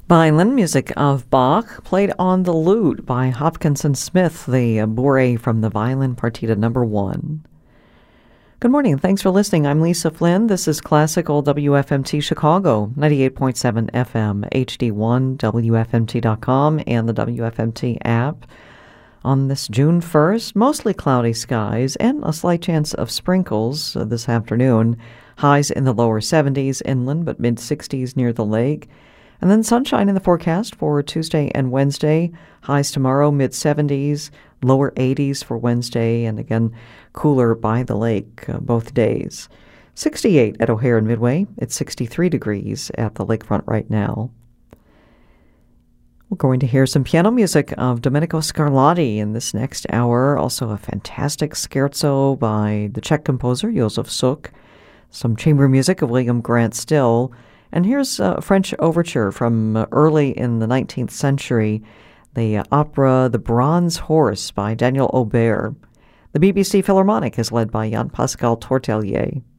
Violin music of Bach, played on the lute by Hopkinson Smith, the Bourrée from the Violin Partita No. 1. Good morning. Thanks for listening. I'm Lisa Flynn. This is Classical WFMT Chicago, 98.7 FM, HD1, WFMT.com, and the WFMT app. On this June 1st, mostly cloudy skies and a slight chance of sprinkles this afternoon. Highs in the lower 70s inland, but mid-60s near the lake. And then sunshine in the forecast for Tuesday and Wednesday. Highs tomorrow, mid-70s, lower 80s for Wednesday, and again, cooler by the lake both days. 68 at O'Hare and Midway. It's 63 degrees at the lakefront right now. We're going to hear some piano music of Domenico Scarlatti in this next hour. Also a fantastic scherzo by the Czech composer Josef Suk. Some chamber music of William Grant Still. And here's a French overture from early in the 19th century, the opera The Bronze Horse by Daniel Aubert. The BBC Philharmonic is led by Jean-Pascal Tortelier.